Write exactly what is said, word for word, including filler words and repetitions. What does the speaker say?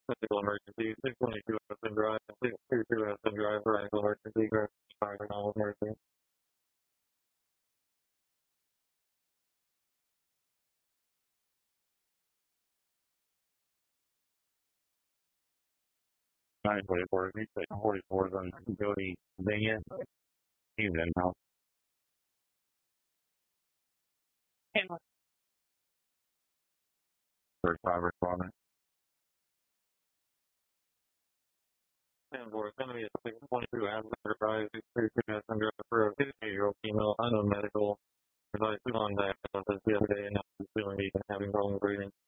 Medical emergency, six twenty-two Aspen Drive, six twenty-two Aspen Drive, medical emergency, fire and emergency. nine forty-four, forty-four on Jody Vineyard. He's in house. First five responders. ten four, it's going to be a six twenty-two Aspen Drive, six thirty-two Aspen Drive for a fifty-eight-year-old female, unknown medical. Advice on diagnosis yesterday and now she's feeling weak and having problems breathing.